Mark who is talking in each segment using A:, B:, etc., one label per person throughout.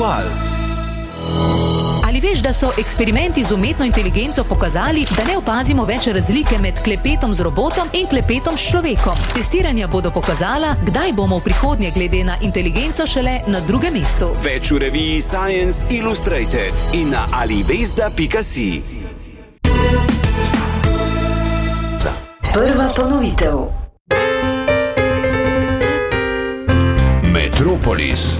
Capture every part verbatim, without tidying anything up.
A: val.
B: Ali veš, da so eksperimenti z umetno inteligenco pokazali, da ne opazimo več razlike med klepetom z robotom in klepetom s človekom? Testiranja bodo pokazala, kdaj bomo v prihodnje glede na inteligenco šele na drugem mestu.
A: Več v reviji Science Illustrated in na alivezda pika si.
C: Prva ponovitev.
A: Metropolis.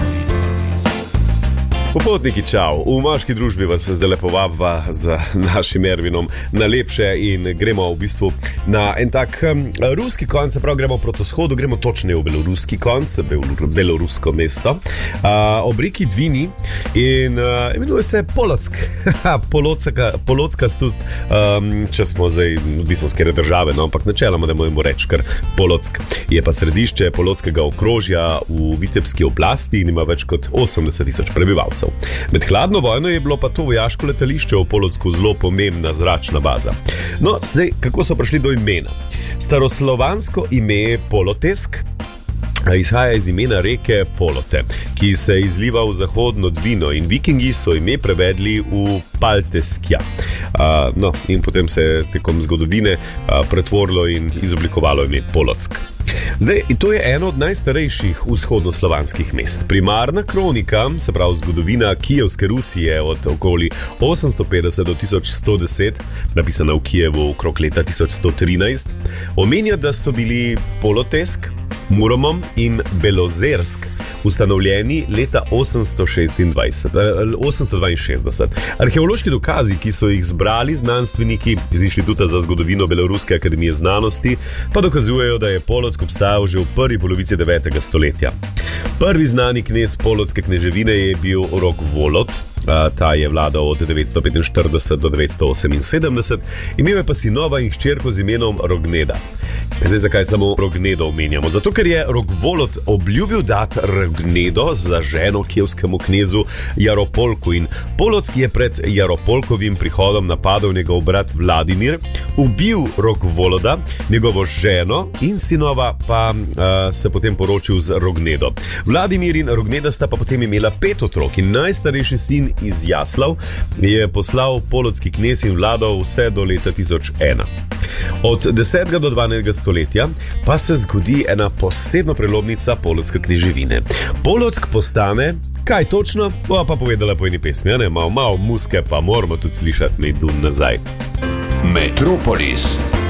D: Popotniki, čau. V moški družbi vas zdaj lepo vabva z našim Ervinom na lepše in gremo v bistvu na en tak um, ruski konc, se pravi gremo proti vzhodu, gremo točneje v beloruski konc, bel, belorusko mesto, uh, ob reki Dvini in uh, imenuje se Polotsk. Polocka, Polocka tudi, um, če smo zdaj v bistvu skere države, no, ampak načeloma da mojemo reči kar Polotsk. Je pa središče polotskega okrožja v Vitebski oblasti in ima več kot osemdeset tisoč prebivalcev. Med hladno vojno je bilo pa to vojaško letališče v Polotsku zelo pomembna zračna baza. No, zdaj, kako so prišli do imena? Staroslovansko ime Polotesk izhaja iz imena reke Polote, ki se izliva v zahodno Dvino in vikingi so ime prevedli v Palteskja. Uh, no, in potem se je tekom zgodovine uh, pretvorilo in izoblikovalo ime Polotsk. Zdaj, to je eno od najstarejših vzhodnoslovanskih mest. Primarna kronika, se pravi zgodovina Kijevske Rusije od okoli osemsto petdeset do tisoč sto deset, napisana v Kijevu okrog leta tisoč sto trinajst, omenja, da so bili Polotesk, Muromom in Belozersk ustanovljeni leta osemsto šestindvajset, osemsto dvainšestdeset. Arheološki dokazi, ki so jih zbrali znanstveniki iz Inštituta za zgodovino Beloruske akademije znanosti, pa dokazujejo, da je Polotsk obstajal že v prvi polovici devetega stoletja. Prvi znani knez Polotske kneževine je bil Rogvolod. Ta je vladal od devetsto petinštirideset do devetsto oseminsedemdeset, imel je pa sinova in hčerko z imenom Rogneda. Zdaj, zakaj samo Rognedo omenjamo? Zato, ker je Rogvolod obljubil dati Rognedo za ženo kijevskemu knezu Jaropolku in Polotsk je pred Jaropolkovim prihodom napadel njegov brat Vladimir, ubil Rogvoloda, njegovo ženo in sinova pa uh, se potem poročil z Rognedo. Vladimir in Rogneda sta pa potem imela pet otrok in najstarejši sin iz Jaslav je poslal polotski knez in vladal vse do leta tisoč ena. Od desetega do dvanajstega stoletja pa se zgodi ena posebna prelomnica polotske kneževine. Polotsk postane, kaj točno, bo pa povedala po eni pesmi, ne? Mal, mal muske pa moramo tudi slišati, me idun nazaj.
A: Metropolis.